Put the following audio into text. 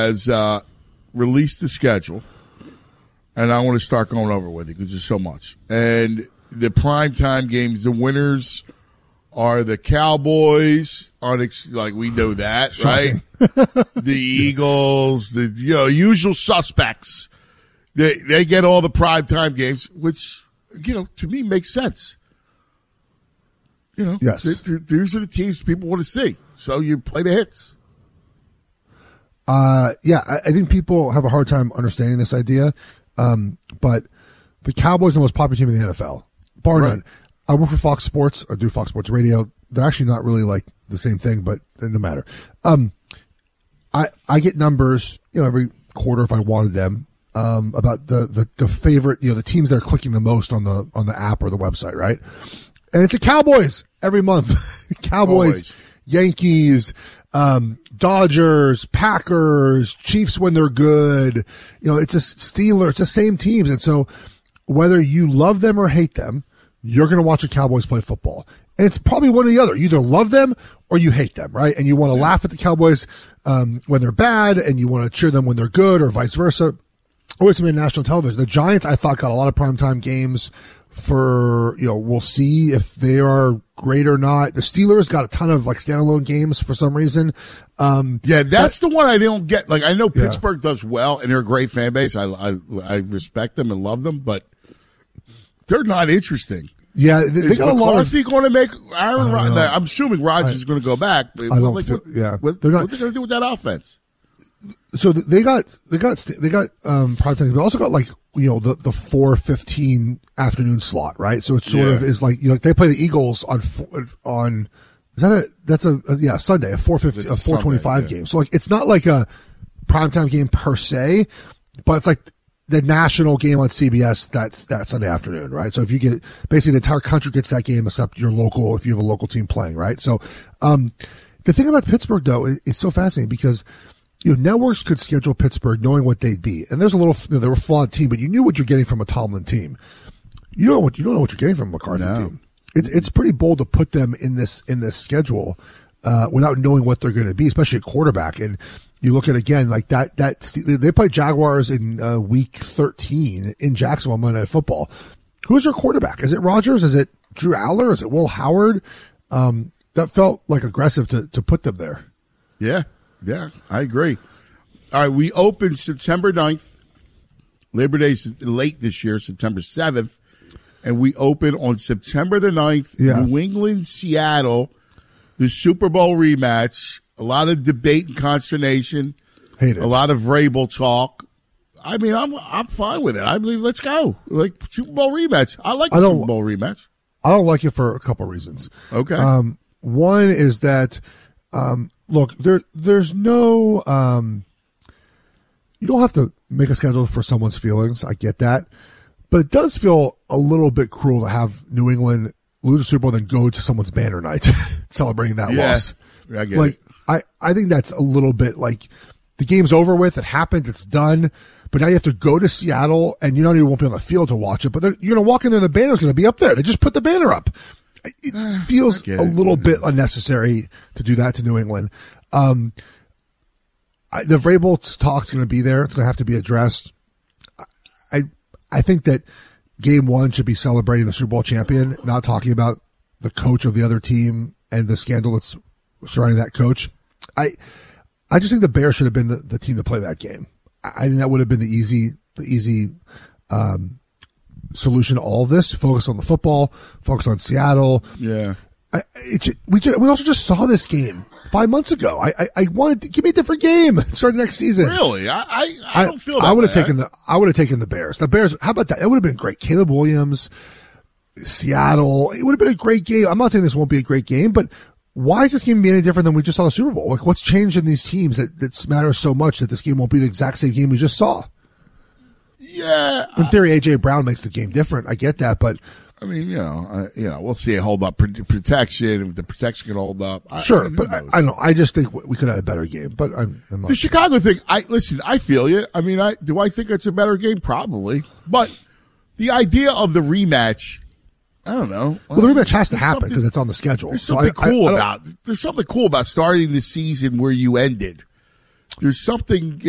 has released the schedule, and I want to start going over with you because there's so much. And the primetime games, the winners are the Cowboys, like we know that, right? The Eagles, the usual suspects. They get all the primetime games, which to me makes sense. Yes. These are the teams people want to see. So you play the hits. I think people have a hard time understanding this idea. But the Cowboys are the most popular team in the NFL, bar none. I work for Fox Sports. I do Fox Sports Radio. They're actually not really like the same thing, but it doesn't matter. I get numbers, every quarter if I wanted them, about the favorite, the teams that are clicking the most on the app or the website, right? And it's the Cowboys every month. Cowboys, Always. Yankees, Dodgers, Packers, Chiefs when they're good. It's a Steelers. It's the same teams. And so whether you love them or hate them, you're going to watch the Cowboys play football. And it's probably one or the other. You either love them or you hate them, right? And you want to laugh at the Cowboys when they're bad, and you want to cheer them when they're good, or vice versa. Or it's been national television. The Giants, I thought, got a lot of primetime games for, we'll see if they are great or not. The Steelers got a ton of standalone games for some reason. That's the one I don't get. I know Pittsburgh does well, and they're a great fan base. I respect them and love them, but they're not interesting. Yeah, they got a lot of. Is McCarthy going to make Aaron Rodgers? I'm assuming Rodgers is going to go back. But they're not. What are they going to do with that offense? So they got primetime, but also got the 4:15 afternoon slot, right? So it's sort of is they play the Eagles on is that a Sunday, a 4:50, a 4:25 game. So it's not like a primetime game per se, but it's like the national game on CBS that Sunday afternoon, right? So if you get basically the entire country gets that game except your local, if you have a local team playing, right? So the thing about Pittsburgh though is so fascinating because networks could schedule Pittsburgh knowing what they'd be. And there's a little, they were a flawed team, but you knew what you're getting from a Tomlin team. You don't know what you're getting from a McCarthy team. It's pretty bold to put them in this schedule, without knowing what they're going to be, especially at quarterback. And you look at again, they play Jaguars in, week 13 in Jacksonville Monday Night Football. Who's their quarterback? Is it Rodgers? Is it Drew Aller? Is it Will Howard? That felt aggressive to put them there. Yeah, I agree. All right, we open September 9th. Labor Day's late this year, September 7th. And we open on September the 9th, New England, Seattle, the Super Bowl rematch. A lot of debate and consternation. Hate it. A lot of Vrabel talk. I mean, I'm fine with it. I believe let's go. Super Bowl rematch. I like the Super Bowl rematch. I don't like it for a couple of reasons. Okay. One is that look, there's no, you don't have to make a schedule for someone's feelings. I get that. But it does feel a little bit cruel to have New England lose a Super Bowl, then go to someone's banner night celebrating that loss. I get it. I think that's a little bit the game's over with. It happened. It's done. But now you have to go to Seattle, and you won't be on the field to watch it. But you're going to walk in there, and the banner's going to be up there. They just put the banner up. It feels a little bit unnecessary to do that to New England. The Vrabel talk's going to be there. It's going to have to be addressed. I think that game one should be celebrating the Super Bowl champion, not talking about the coach of the other team and the scandal that's surrounding that coach. I just think the Bears should have been the team to play that game. I think that would have been the easy solution to all of this. Focus on the football, focus on Seattle. Yeah. We also just saw this game 5 months ago. I wanted to give me a different game. Start next season. Really? I don't feel that I would have taken the Bears. The Bears, how about that? It would have been great. Caleb Williams, Seattle. It would have been a great game. I'm not saying this won't be a great game, but why is this game be any different than we just saw the Super Bowl? What's changed in these teams that matters so much that this game won't be the exact same game we just saw? Yeah. In theory, A.J. Brown makes the game different. I get that, but I mean, we'll see it hold up protection. If the protection can hold up, sure. But I don't know. I just think we could have had a better game. But I'm not the Chicago thing. I feel you. I mean, do I think it's a better game? Probably. But the idea of the rematch, I don't know. Well, the rematch has to happen because it's on the schedule. There's something cool about starting the season where you ended. There's something.